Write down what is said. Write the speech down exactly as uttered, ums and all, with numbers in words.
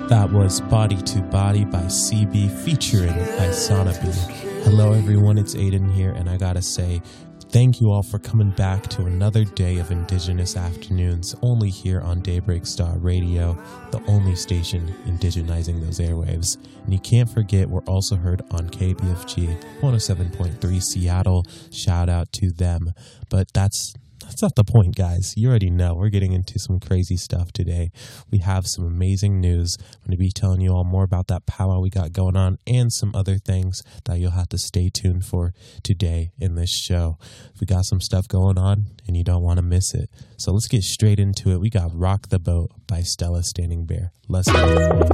That was Body to Body by C B featuring Isanabe. Hello everyone, it's Aiden here, and I gotta say, thank you all for coming back to another day of Indigenous Afternoons, only here on Daybreak Star Radio, the only station indigenizing those airwaves. And you can't forget, we're also heard on K B F G one oh seven point three Seattle. Shout out to them. But that's That's not the point, guys. You already know. We're getting into some crazy stuff today. We have some amazing news. I'm going to be telling you all more about that powwow we got going on and some other things that you'll have to stay tuned for today in this show. We got some stuff going on and you don't want to miss it. So let's get straight into it. We got Rock the Boat by Stella Standing Bear. Let's go.